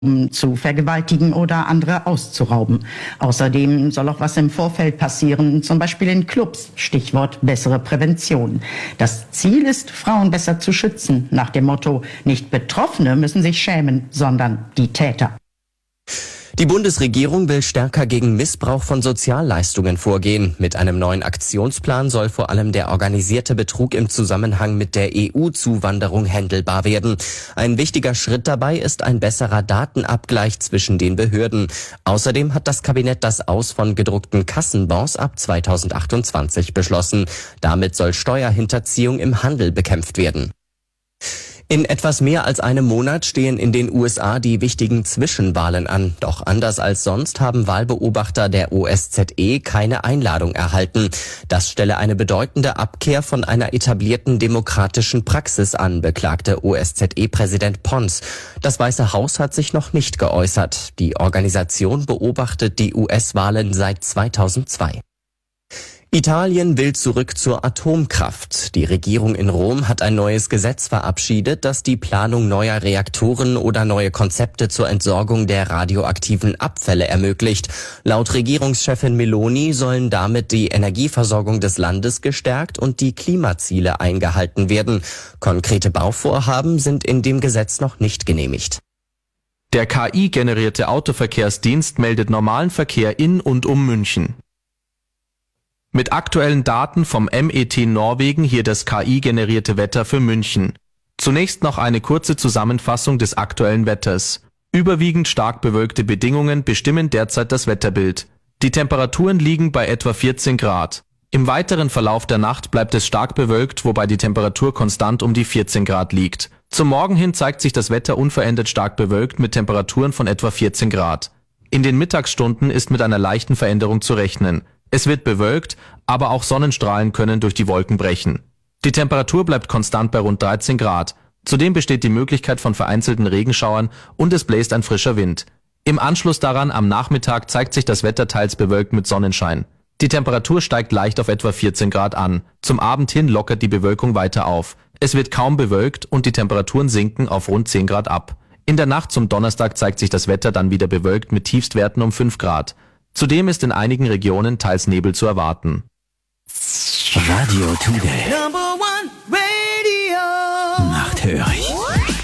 um zu vergewaltigen oder andere auszurauben. Außerdem soll auch was im Vorfeld passieren, zum Beispiel in Clubs, Stichwort bessere Prävention. Das Ziel ist, Frauen besser zu schützen, nach dem Motto, nicht Betroffene müssen sich schämen, sondern die Täter. Die Bundesregierung will stärker gegen Missbrauch von Sozialleistungen vorgehen. Mit einem neuen Aktionsplan soll vor allem der organisierte Betrug im Zusammenhang mit der EU-Zuwanderung händelbar werden. Ein wichtiger Schritt dabei ist ein besserer Datenabgleich zwischen den Behörden. Außerdem hat das Kabinett das Aus von gedruckten Kassenbons ab 2028 beschlossen. Damit soll Steuerhinterziehung im Handel bekämpft werden. In etwas mehr als einem Monat stehen in den USA die wichtigen Zwischenwahlen an. Doch anders als sonst haben Wahlbeobachter der OSZE keine Einladung erhalten. Das stelle eine bedeutende Abkehr von einer etablierten demokratischen Praxis an, beklagte OSZE-Präsident Pons. Das Weiße Haus hat sich noch nicht geäußert. Die Organisation beobachtet die US-Wahlen seit 2002. Italien will zurück zur Atomkraft. Die Regierung in Rom hat ein neues Gesetz verabschiedet, das die Planung neuer Reaktoren oder neue Konzepte zur Entsorgung der radioaktiven Abfälle ermöglicht. Laut Regierungschefin Meloni sollen damit die Energieversorgung des Landes gestärkt und die Klimaziele eingehalten werden. Konkrete Bauvorhaben sind in dem Gesetz noch nicht genehmigt. Der KI-generierte Autoverkehrsdienst meldet normalen Verkehr in und um München. Mit aktuellen Daten vom MET Norwegen hier das KI-generierte Wetter für München. Zunächst noch eine kurze Zusammenfassung des aktuellen Wetters. Überwiegend stark bewölkte Bedingungen bestimmen derzeit das Wetterbild. Die Temperaturen liegen bei etwa 14 Grad. Im weiteren Verlauf der Nacht bleibt es stark bewölkt, wobei die Temperatur konstant um die 14 Grad liegt. Zum Morgen hin zeigt sich das Wetter unverändert stark bewölkt mit Temperaturen von etwa 14 Grad. In den Mittagsstunden ist mit einer leichten Veränderung zu rechnen. Es wird bewölkt, aber auch Sonnenstrahlen können durch die Wolken brechen. Die Temperatur bleibt konstant bei rund 13 Grad. Zudem besteht die Möglichkeit von vereinzelten Regenschauern und es bläst ein frischer Wind. Im Anschluss daran am Nachmittag zeigt sich das Wetter teils bewölkt mit Sonnenschein. Die Temperatur steigt leicht auf etwa 14 Grad an. Zum Abend hin lockert die Bewölkung weiter auf. Es wird kaum bewölkt und die Temperaturen sinken auf rund 10 Grad ab. In der Nacht zum Donnerstag zeigt sich das Wetter dann wieder bewölkt mit Tiefstwerten um 5 Grad. Zudem ist in einigen Regionen teils Nebel zu erwarten. Radio Today.